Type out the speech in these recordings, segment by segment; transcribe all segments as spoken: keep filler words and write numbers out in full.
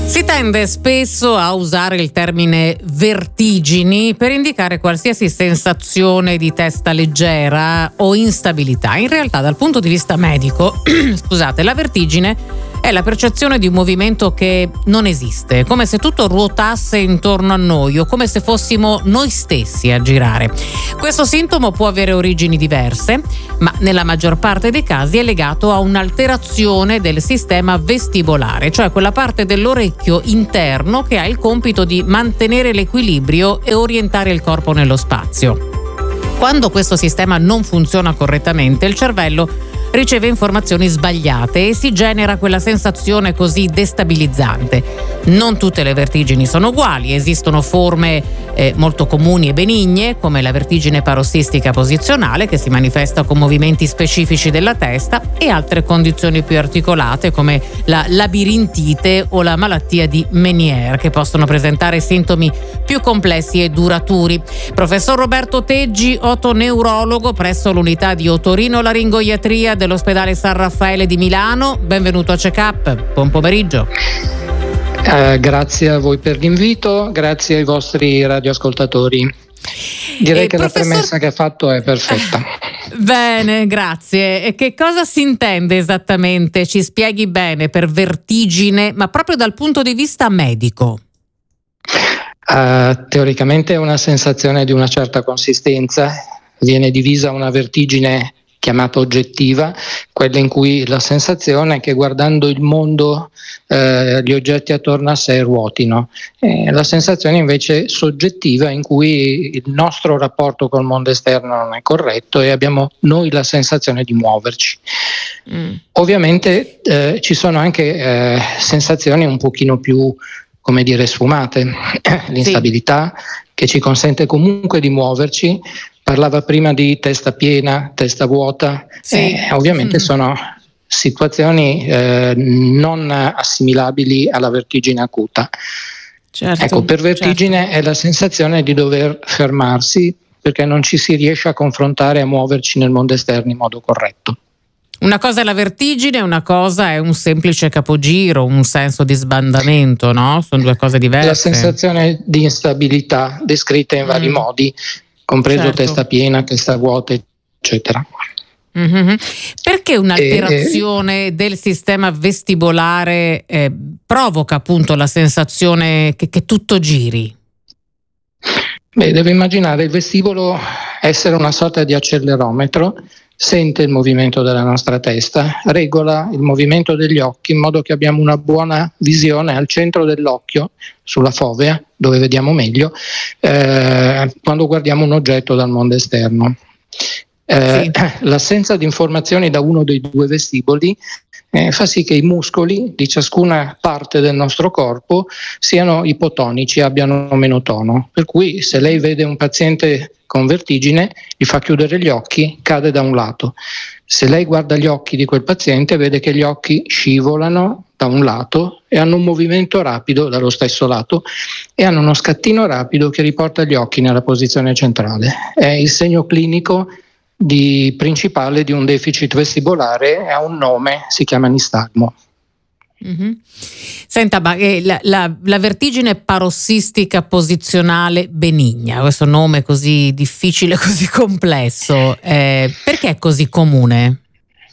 Si tende spesso a usare il termine vertigini per indicare qualsiasi sensazione di testa leggera o instabilità. In realtà, dal punto di vista medico, scusate, la vertigine è la percezione di un movimento che non esiste, come se tutto ruotasse intorno a noi o come se fossimo noi stessi a girare. Questo sintomo può avere origini diverse, ma nella maggior parte dei casi è legato a un'alterazione del sistema vestibolare, cioè quella parte dell'orecchio interno che ha il compito di mantenere l'equilibrio e orientare il corpo nello spazio. Quando questo sistema non funziona correttamente, il cervello riceve informazioni sbagliate e si genera quella sensazione così destabilizzante. Non tutte le vertigini sono uguali, esistono forme eh, molto comuni e benigne, come la vertigine parossistica posizionale, che si manifesta con movimenti specifici della testa, e altre condizioni più articolate, come la labirintite o la malattia di Meniere, che possono presentare sintomi più complessi e duraturi. Professor Roberto Teggi, otoneurologo presso l'unità di otorinolaringoiatria dell'ospedale San Raffaele di Milano, benvenuto a Check Up, buon pomeriggio. Eh, grazie a voi per l'invito, grazie ai vostri radioascoltatori. Direi eh, che professor... la premessa che ha fatto è perfetta. Bene, grazie. E che cosa si intende esattamente? Ci spieghi bene per vertigine, ma proprio dal punto di vista medico? Uh, teoricamente è una sensazione di una certa consistenza, viene divisa una vertigine chiamata oggettiva, quella in cui la sensazione è che guardando il mondo eh, gli oggetti attorno a sé ruotino. E la sensazione invece soggettiva in cui il nostro rapporto col mondo esterno non è corretto e abbiamo noi la sensazione di muoverci. Mm. Ovviamente eh, ci sono anche eh, sensazioni un pochino più, come dire, sfumate, l'instabilità sì. che ci consente comunque di muoverci. Parlava prima di testa piena, testa vuota, sì. eh, ovviamente mm. sono situazioni eh, non assimilabili alla vertigine acuta. Certo, ecco, per vertigine certo. è la sensazione di dover fermarsi perché non ci si riesce a confrontare e a muoverci nel mondo esterno in modo corretto. Una cosa è la vertigine, una cosa è un semplice capogiro, un senso di sbandamento, no? Sono due cose diverse. La sensazione di instabilità descritta in mm. vari modi, compreso certo. testa piena, testa vuota, eccetera. Mm-hmm. Perché un'alterazione e, del sistema vestibolare eh, provoca appunto la sensazione che, che tutto giri? Beh, devo immaginare il vestibolo essere una sorta di accelerometro, sente il movimento della nostra testa, regola il movimento degli occhi in modo che abbiamo una buona visione al centro dell'occhio, sulla fovea, dove vediamo meglio, eh, quando guardiamo un oggetto dal mondo esterno. Eh, sì. L'assenza di informazioni da uno dei due vestiboli eh, fa sì che i muscoli di ciascuna parte del nostro corpo siano ipotonici, abbiano meno tono. Per cui se lei vede un paziente con vertigine, gli fa chiudere gli occhi, cade da un lato. Se lei guarda gli occhi di quel paziente, vede che gli occhi scivolano da un lato e hanno un movimento rapido dallo stesso lato e hanno uno scattino rapido che riporta gli occhi nella posizione centrale. È il segno clinico di principale di un deficit vestibolare, ha un nome, si chiama nistagmo. Mm-hmm. Senta, ma eh, la, la, la vertigine parossistica posizionale benigna, questo nome così difficile, così complesso, eh, perché è così comune?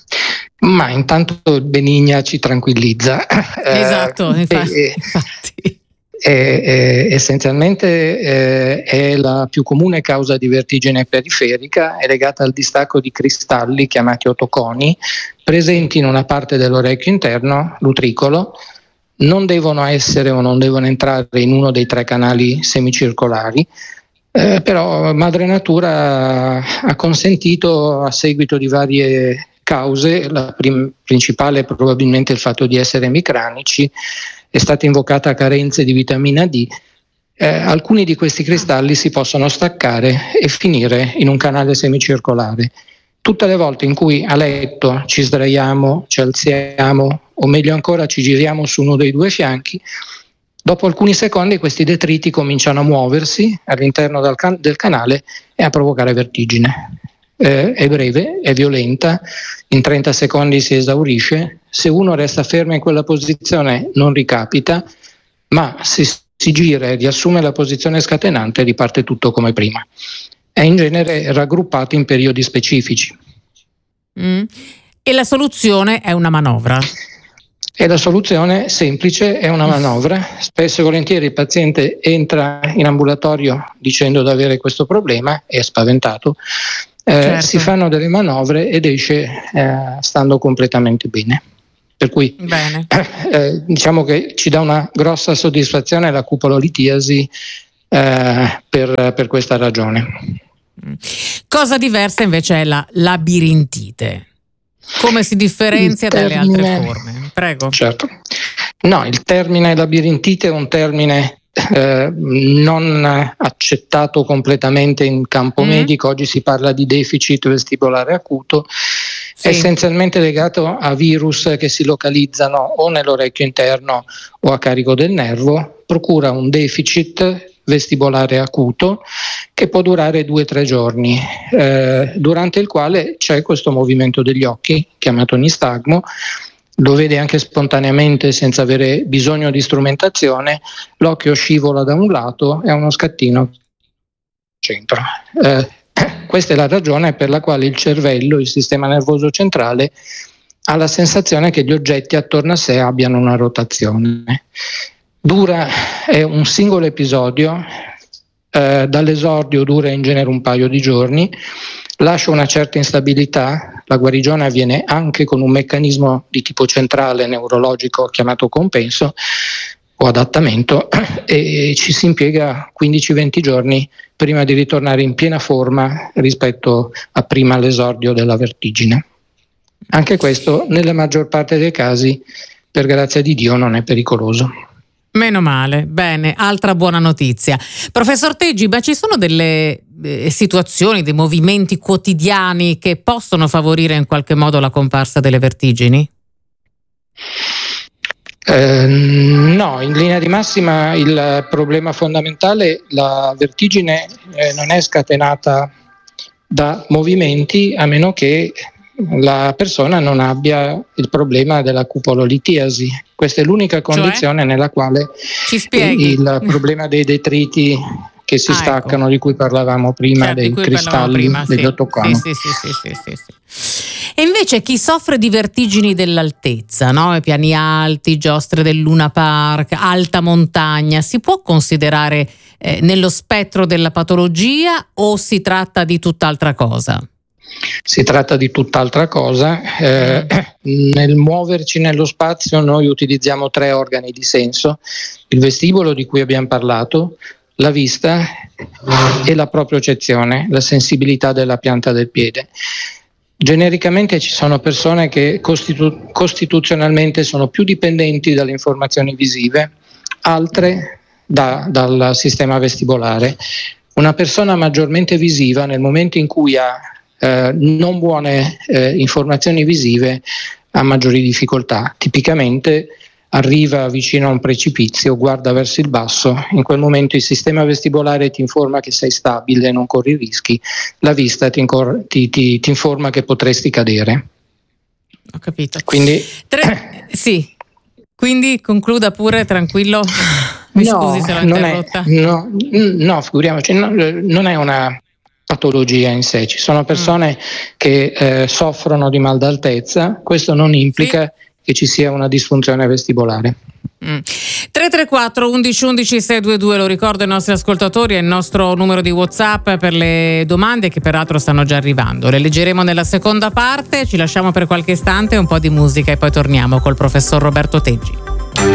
Ma intanto benigna ci tranquillizza. Esatto, eh, infatti. Eh, infatti. È, è, essenzialmente eh, è la più comune causa di vertigine periferica, è legata al distacco di cristalli chiamati otoconi presenti in una parte dell'orecchio interno, l'utricolo. Non devono essere o non devono entrare in uno dei tre canali semicircolari, eh, però Madre Natura ha consentito, a seguito di varie cause, la prim- principale è probabilmente il fatto di essere emicranici, è stata invocata carenze di vitamina D, eh, alcuni di questi cristalli si possono staccare e finire in un canale semicircolare. Tutte le volte in cui a letto ci sdraiamo, ci alziamo o meglio ancora ci giriamo su uno dei due fianchi, dopo alcuni secondi questi detriti cominciano a muoversi all'interno del, can- del canale e a provocare vertigine. Eh, è breve, è violenta, in trenta secondi si esaurisce. Se uno resta fermo in quella posizione non ricapita, ma se si gira e riassume la posizione scatenante riparte tutto come prima. È in genere raggruppato in periodi specifici. Mm. E la soluzione è una manovra? E la soluzione semplice è una manovra. Spesso e volentieri il paziente entra in ambulatorio dicendo di avere questo problema, è spaventato, eh, certo. Si fanno delle manovre ed esce eh, stando completamente bene. Per cui bene. Eh, diciamo che ci dà una grossa soddisfazione la cupololitiasi eh, per, per questa ragione. Cosa diversa invece è la labirintite. Come si differenzia termine, dalle altre forme? Prego. Certo. No, il termine labirintite è un termine eh, non accettato completamente in campo mm. medico. Oggi si parla di deficit vestibolare acuto, sì. Essenzialmente legato a virus che si localizzano o nell'orecchio interno o a carico del nervo, procura un deficit vestibolare acuto che può durare due o tre giorni, eh, durante il quale c'è questo movimento degli occhi, chiamato nistagmo, lo vede anche spontaneamente senza avere bisogno di strumentazione, l'occhio scivola da un lato e ha uno scattino al centro. Eh, questa è la ragione per la quale il cervello, il sistema nervoso centrale, ha la sensazione che gli oggetti attorno a sé abbiano una rotazione. Dura è un singolo episodio, eh, dall'esordio dura in genere un paio di giorni, lascia una certa instabilità, la guarigione avviene anche con un meccanismo di tipo centrale neurologico chiamato compenso o adattamento e ci si impiega quindici venti giorni prima di ritornare in piena forma rispetto a prima l'esordio della vertigine. Anche questo nella maggior parte dei casi, per grazia di Dio, non è pericoloso. Meno male, bene, altra buona notizia. Professor Teggi, ma ci sono delle eh, situazioni, dei movimenti quotidiani che possono favorire in qualche modo la comparsa delle vertigini? Eh, no, in linea di massima il problema fondamentale, la vertigine eh, non è scatenata da movimenti a meno che la persona non abbia il problema della cupololitiasi. Questa è l'unica condizione, cioè, nella quale il problema dei detriti che si ah, staccano, ecco. di cui parlavamo prima, certo, dei cristalli, prima, degli sì. ottocano. Sì, sì, sì, sì, sì, sì. E invece chi soffre di vertigini dell'altezza, no? Piani alti, giostre del Luna Park, alta montagna, si può considerare eh, nello spettro della patologia o si tratta di tutt'altra cosa? Si tratta di tutt'altra cosa. Eh, nel muoverci nello spazio noi utilizziamo tre organi di senso: il vestibolo di cui abbiamo parlato, la vista e la propriocezione, la sensibilità della pianta del piede. Genericamente ci sono persone che costitu- costituzionalmente sono più dipendenti dalle informazioni visive, altre da, dal sistema vestibolare. Una persona maggiormente visiva, nel momento in cui ha Eh, non buone eh, informazioni visive, ha maggiori difficoltà. Tipicamente arriva vicino a un precipizio, guarda verso il basso, in quel momento il sistema vestibolare ti informa che sei stabile, non corri rischi, la vista ti, incor- ti, ti, ti informa che potresti cadere. Ho capito. Quindi, Tre... sì, quindi concluda pure, tranquillo. Mi no, scusi se l'ho non interrotta. È, no, no, figuriamoci, no, non è una patologia in sé. Ci sono persone mm. che eh, soffrono di mal d'altezza, questo non implica sì. che ci sia una disfunzione vestibolare. Mm. tre tre quattro undici undici sei due due, lo ricordo ai nostri ascoltatori, è il nostro numero di WhatsApp per le domande che peraltro stanno già arrivando. Le leggeremo nella seconda parte, ci lasciamo per qualche istante un po' di musica e poi torniamo col professor Roberto Teggi.